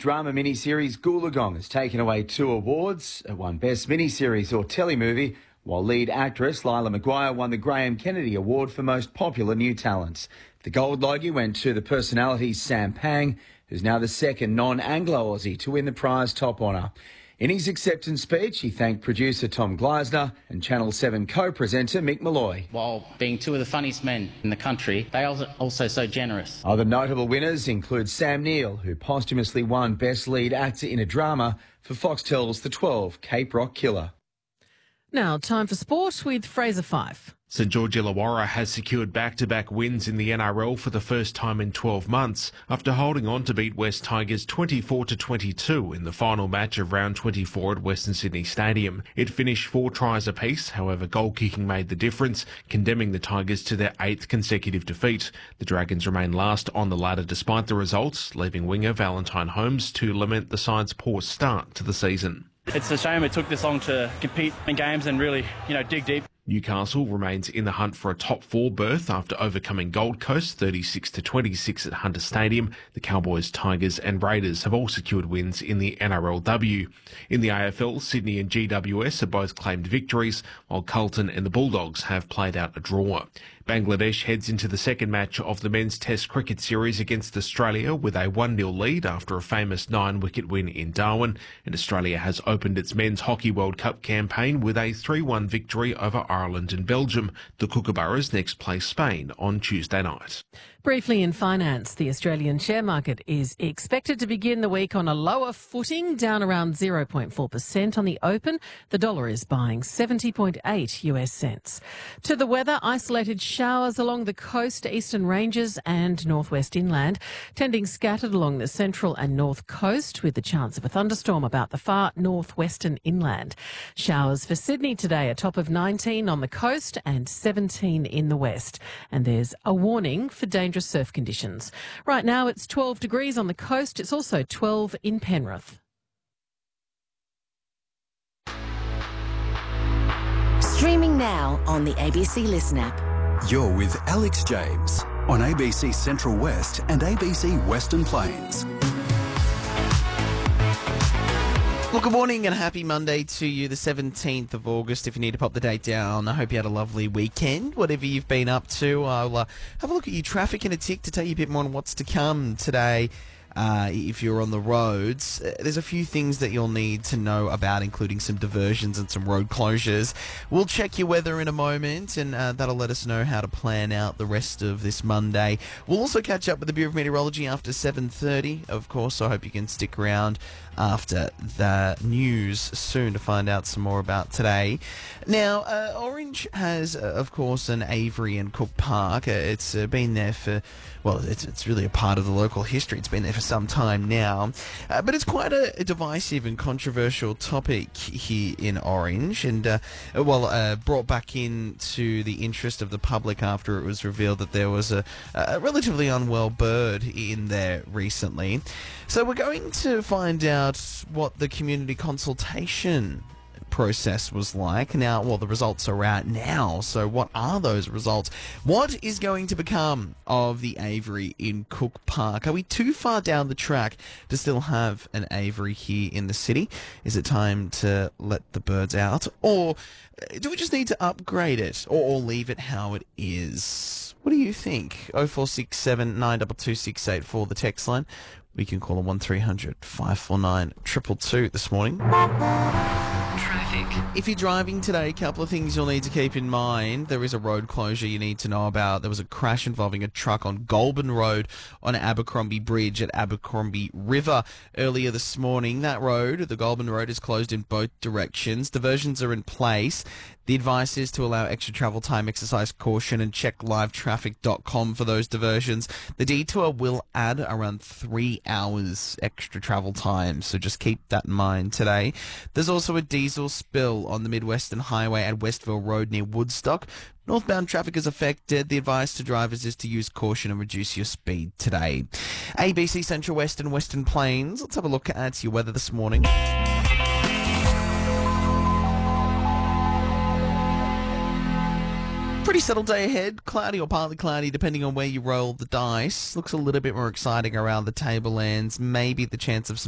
drama miniseries Goolagong has taken away 2 awards. It won Best Miniseries or Telemovie, while lead actress Lila McGuire won the Graham Kennedy Award for Most Popular New Talent. The Gold Logie went to the personality Sam Pang, who's now the second non-Anglo-Aussie to win the prize top honour. In his acceptance speech, he thanked producer Tom Gleisner and Channel 7 co-presenter Mick Malloy. While being 2 of the funniest men in the country, they are also so generous. Other notable winners include Sam Neill, who posthumously won Best Lead Actor in a Drama for Foxtel's The 12, Cape Rock Killer. Now, time for sport with Fraser Fife. St George Illawarra has secured back-to-back wins in the NRL for the first time in 12 months after holding on to beat West Tigers 24-22 in the final match of round 24 at Western Sydney Stadium. It finished 4 tries apiece, however goal-kicking made the difference, condemning the Tigers to their 8th consecutive defeat. The Dragons remain last on the ladder despite the results, leaving winger Valentine Holmes to lament the side's poor start to the season. It's a shame it took this long to compete in games and really, dig deep. Newcastle remains in the hunt for a top 4 berth after overcoming Gold Coast 36-26 at Hunter Stadium. The Cowboys, Tigers and Raiders have all secured wins in the NRLW. In the AFL, Sydney and GWS have both claimed victories, while Carlton and the Bulldogs have played out a draw. Bangladesh heads into the second match of the men's Test cricket series against Australia with a 1-0 lead after a famous 9-wicket win in Darwin, and Australia has opened its Men's Hockey World Cup campaign with a 3-1 victory over Ireland and Belgium. The Kookaburras next play Spain on Tuesday night. Briefly in finance, the Australian share market is expected to begin the week on a lower footing, down around 0.4% on the open. The dollar is buying 70.8 US cents. To the weather, isolated showers along the coast, eastern ranges and northwest inland, tending scattered along the central and north coast with the chance of a thunderstorm about the far northwestern inland. Showers for Sydney today, a top of 19 on the coast and 17 in the west. And there's a warning for dangerous surf conditions. Right now it's 12 degrees on the coast. It's also 12 in Penrith. Streaming now on the ABC Listen app. You're with Alex James on ABC Central West and ABC Western Plains. Well, good morning and happy Monday to you, the 17th of August. If you need to pop the date down, I hope you had a lovely weekend, whatever you've been up to. I'll have a look at your traffic in a tick to tell you a bit more on what's to come today. If you're on the roads, there's a few things that you'll need to know about, including some diversions and some road closures. We'll check your weather in a moment, and that'll let us know how to plan out the rest of this Monday. We'll also catch up with the Bureau of Meteorology after 7:30, of course, so I hope you can stick around after the news soon to find out some more about today. Now, Orange has, of course, an Avery and Cook Park. It's been there for, well, it's really a part of the local history. It's been there for some time now. But it's quite a divisive and controversial topic here in Orange, and, brought back into the interest of the public after it was revealed that there was a relatively unwell bird in there recently. So we're going to find out what the community consultation process was like. Now, well, the results are out now, so what are those results? What is going to become of the Avery in Cook Park? Are we too far down the track to still have an Avery here in the city? Is it time to let the birds out? Or do we just need to upgrade it or leave it how it is? What do you think? 0467 922 684, the text line. We can call on 1300 549 222 this morning. Traffic. If you're driving today, a couple of things you'll need to keep in mind. There is a road closure you need to know about. There was a crash involving a truck on Goulburn Road on Abercrombie Bridge at Abercrombie River earlier this morning. That road, the Goulburn Road, is closed in both directions. Diversions are in place. The advice is to allow extra travel time, exercise caution, and check livetraffic.com for those diversions. The detour will add around 3 hours extra travel time, so just keep that in mind today. There's also a diesel spill on the Midwestern Highway at Westville Road near Woodstock. Northbound traffic is affected. The advice to drivers is to use caution and reduce your speed today. ABC Central West and Western Plains. Let's have a look at your weather this morning. Pretty settled day ahead, cloudy or partly cloudy depending on where you roll the dice. Looks a little bit more exciting around the tablelands, maybe the chance of some